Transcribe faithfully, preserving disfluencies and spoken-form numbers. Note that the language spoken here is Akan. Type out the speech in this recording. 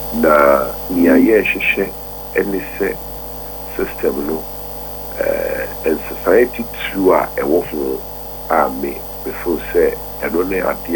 na nia ye hwehwe ene se system no eh and society through a ewo ho a me before say eno ne ade